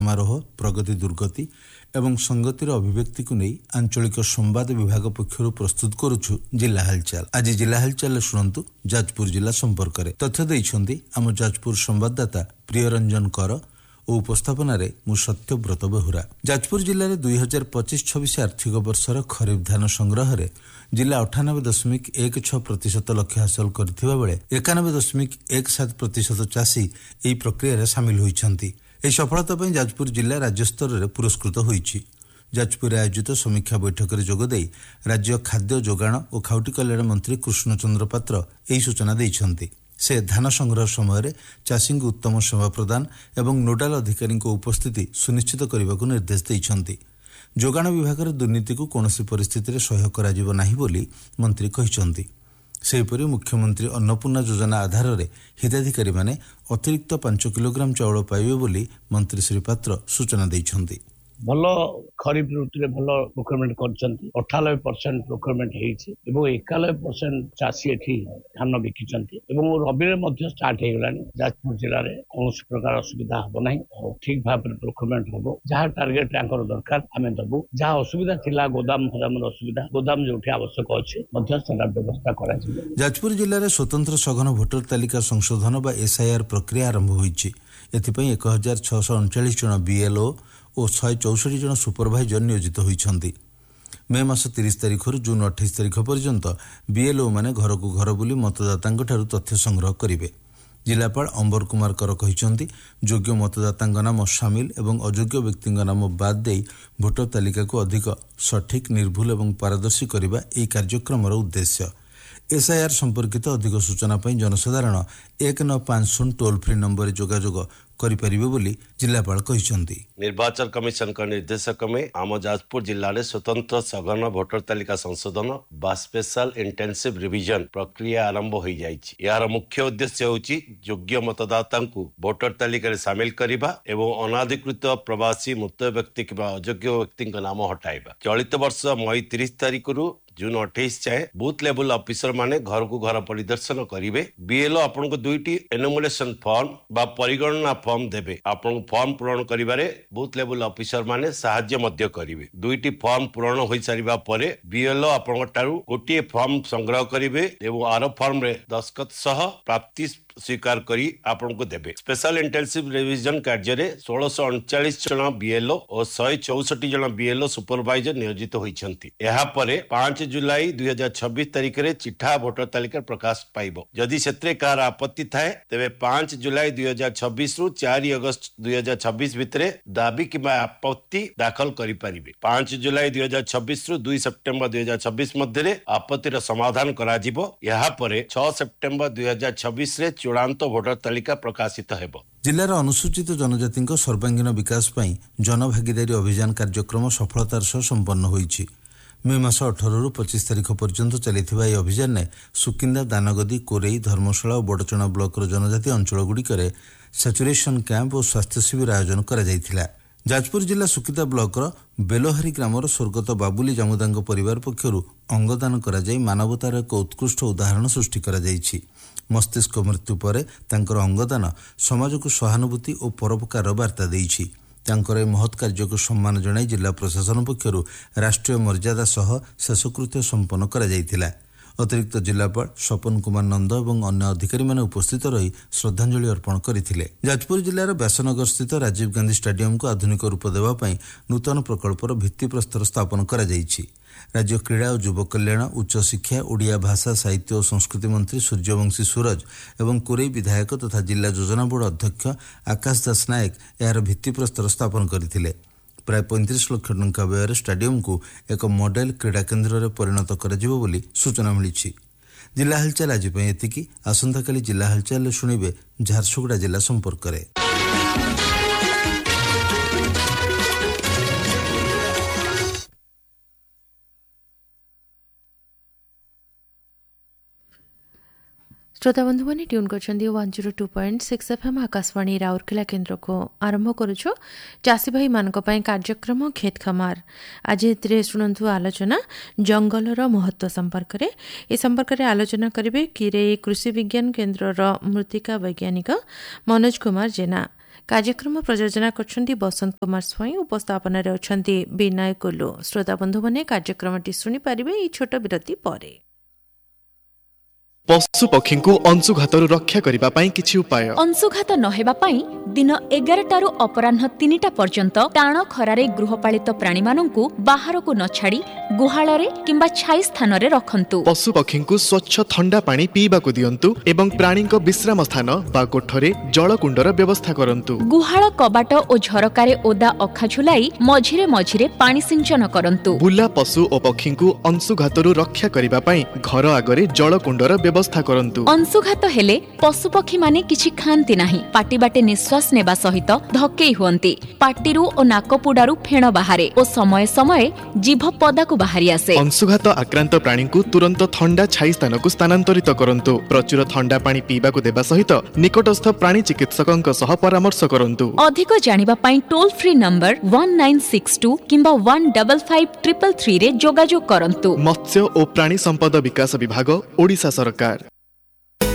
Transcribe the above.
समारोह प्रगति दुर्गति एवं संगतिर अभिव्यक्ति को नहीं आंचलिक संवाद विभाग पक्षर प्रस्तुत करुछु जिला हालचाल। आज जिला हालचाल शुणु जाजपुर जिला संपर्क में तथ्य देइछन्ति आम जाजपुर संवाददाता प्रियरंजन कर और उपस्थापन मु सत्यव्रत बेहुरा। जाजपुर जिले में 2025-26 आर्थिक वर्षर खरीफ धान संग्रह में जिला 98.16% लक्ष्य हासिल करथिबा बेले 91.17% चाषी यह प्रक्रिया सामिल होइछन्ति। यह सफलता पर जाजपुर जिला राज्य स्तर में पुरस्कृत होइछि। जाजपुर आयोजित समीक्षा बैठक में जोगदे राज्य खाद्य जोगाण और खाउटी कल्याण मंत्री कृष्णचंद्र पात्र यही सूचना देइछन्ति। से धान संग्रह समय चाषी को उत्तम सेवा प्रदान एवं नोडाल अधिकारी उपस्थिति सुनिश्चित करने को निर्देश देइछन्ति। जोगाण विभाग दुर्नीति को कौन परिस्थिति में सह्य कराजिब नाही बोली मंत्री कहिछन्ति। सेहिपरि मुख्यमंत्री अन्नपूर्णा योजना आधार में हिताधिकारी माने अतिरिक्त 5 किलोग्राम चाउल पाइबे बोली मंत्री श्री पात्र सूचना देइछन्ति। भल खरीफ ऋतु में भल प्रोक्योरमेंट कर 98% प्रोक्योरमेंट होती 91% चाषी एठी धान बिकिचंती रबी में स्टार्ट हो गलानी। जाजपुर जिले में कौन प्रकार असुविधा हम ना ठीक भाव प्रोक्योरमेंट हम जहाँ टार्गेट दरकार आम दबू। जहाँ असुविधा थिला गोदाम फदाम असुविधा गोदाम जो आवश्यक अच्छे व्यवस्था कर। जाजपुर जिले में स्वतंत्र सघन भोटर तालिका संशोधन बा SIR प्रक्रिया आरंभ होइछि। एथिपई 1639 जन BLO और 164 जन सुपरभाइजर नियोजित होइछन्ति। मे मास 30 तारिख जून 28 तारिख पर्यंत BLO माने घर को घर बुली मतदातांक ठारू तथ्य संग्रह करिवे। जिलापाल अंबर कुमार कर कहिछन्ति योग्य मतदातांक नाम शामिल एवं अयोग्य व्यक्ति नाम बाद दे भोटर तालिका को अधिक सठिक निर्भुल एवं पारदर्शी करबा एही कार्यक्रमर उद्देश्य। SIR संपर्कित अधिक सूचना पाई जनसाधारण 1950 टोल फ्री नंबर जोगाजोग करिपारिबे बोली जिलापाल कहिसंती। निर्वाचन कमिशन का निर्देशक में आम जाजपुर जिले में स्वतंत्र सघन भोटर तालिका संशोधन बा स्पेशल इंटेंसिव रिविजन प्रक्रिया आरंभ हो जाइछि। यार मुख्य उद्देश्य होछि योग्य मतदाता को भोटर तालिका रे शामिल करिबा एवं अनाधिकृत प्रवासी मृत व्यक्ति किबा अयोग्य व्यक्ति नाम हटाइबा। चलित वर्ष मई 30 तारिख जून 28 जाए बूथ लेवल ऑफिसर माने घर को घर परिदर्शन करिवे। BLO आपन को दुईटी एनुमुलेशन फॉर्म बा परिगणना फॉर्म देबे। आपन फॉर्म पूरण करिबारे बूथ लेवल ऑफिसर माने सहाय्य मध्य करिवे। दुईटी फॉर्म पूरण होई सारिबा परे BLO आपन टारू गोटिए फॉर्म संग्रह करिवे एवं आरो फॉर्म रे दस्खत सह प्राप्ति स्वीकार करी आपन को देबे। स्पेशल इंटेंसिव रिविजन कार्य रे 1639 जन BLO और 164 जन BLO सुपरवाइजर नियोजित होइछन्ति। एहा परे 5 जुलाई 2026 तारिख रे चिठा भोटर तालिका प्रकाश पाइबो। जदि सेत्रे कार आपत्ति थाए तेबे 5 जुलाई 2026 रु 4 अगस्त 2026 भितरे दाबी किबा आपत्ति दाखल करि परिबे। 5 जुलाई 2026 रु 2 सेप्टेम्बर 2026 मध्य रे आपत्तिर समाधान करा जिवो। एहा परे 6 सेप्टेम्बर 2026 रे चूड़ांत भोटर तालिका प्रकाशित हेबो। जिलार अनुसूचित जनजाति सर्वांगीन विकास पई जनभागीदारी अभियान कार्यक्रम सफलतार सह संपन्न होइछि। मे मास 18 रु 25 तारिख पर्यंत चलिथिबा यह अभियान ने सुकिंदा दानगदी कोरेई धर्मशाला और बड़चना ब्लॉक जनजाति अंचल गुड़िकरे सैचुरेशन कैंप और स्वास्थ्य शिविर आयोजन करा जायथिला। जाजपुर जिला सुकिंदा ब्लॉक बेलोहारी ग्रामर स्वर्गत बाबुली जामुदांग परिवार पक्षरु अंगदान करा जाय मानवतार एक उत्कृष्ट उदाहरण सृष्टि करा जायछि। मस्तिष्क मृत्यु पर तांकर अंगदान समाज को सहानुभूति और परोपकार वार्ता देइछि। तांकर महत् कार्य को सम्मान जणाई जिला प्रशासन पक्षरु राष्ट्रीय मर्यादा सह शेषकृत्य संपन्न करा जायथिला। अतिरिक्त जिलापाल स्वपन कुमार नंद और अन्य अधिकारी माने उपस्थित रही श्रद्धांजलि अर्पण करथिले। जाजपुर जिलार व्यासनगर स्थित राजीव गांधी स्टेडियम को आधुनिक रूप देवा पई नूतन प्रकल्पर भित्तिप्रस्तर स्थापन करा जायछि। राज्य क्रीड़ा और युव कल्याण उच्च शिक्षा ओडिया भाषा साहित्य और संस्कृति मंत्री सूर्यवंशी सूरज एवं कोरेई विधायक तथा जिला योजना बोर्ड अध्यक्ष आकाश दास नायक यार भित्तिप्रस्तर स्थापन करथिले। प्राय 35 लाख टंका व्यय स्टेडियम को एक मॉडल क्रीड़ा केन्द्र में परिणत कराजिबो बोली सूचना मिली। जिला हालचाल आज एतिकी। आसंता काली जिला हालचाल शुणिबे झारसुगुड़ा जिला संपर्क में। श्रोता बंधु मैंने ट्यून कर 102.6 FM आकाशवाणी राउरकेला केन्द्र को आरंभ करुछु चाषी भाई मानक पई कार्यक्रम खेत खमार। आज एतिरे शुणु आलोचना जंगलर महत्व संपर्क रे। ए संपर्क रे आलोचना करिवे किरे कृषि विज्ञान केन्द्रर मृत्तिका वैज्ञानिक मनोज कुमार जेना। कार्यक्रम प्रयोजना करछन्ती बसंत कुमार स्वाई, उपस्थापन अच्छी विनय कोल्लू। श्रोता बंधु मैंने कार्यक्रमटी शुणी पारे ई छोट विरति परे। पशु पक्षी को अंशुघातु रक्षा करने पाई किछि उपाय। अंशुघात नहेबा पाई दिन 11 अपराह्न 3टा पर्यंत टाण खरारे गृहपालित प्राणी मानंकु बाहर को न छाड़ी गुहाଳରେ किंबा छाई स्थान रे रखंतु। पशु पक्षी को स्वच्छ ठंडा पानी पीबा को दियंतु एवं प्राणी को विश्राम स्थान बा कोठरे जलकुंडर व्यवस्था करंतु। गुहाळ कबाट ओ झरकारे ओदा अखा झुलाई मझिरे मझिरे पानी सिंचन करंतु। बुला पशु और पक्षी को अंशुघातु रक्षा करने पाई घर आगरे जलकुंडर व्यवस्था करंतु। अंशुघात हेले पशु पक्षी माने किछि खांती नाही, पाटी बाटे निश्वास नेबा सहित धक्केई हुअंती। पाटीरू ओ नाकपुडारू फेण बाहारे ओ समय समय जीभ पदाकु बाहरी आसे। अंशुघात आक्रांत प्राणी को तुरंत ठंडा छाई स्थान को स्थानांतरित करंतु। प्रचुर ठंडा पानी पीबा को देबा सहित निकटस्थ प्राणी चिकित्सकଙ୍କ सह परामर्श करंतु। अधिक जानिबा पई टोल फ्री नंबर 1962 किंबा 15533 रे जोगाजोग करंतु। मत्स्य और प्राणी संपद विकास विभाग, ओडिशा सरकार।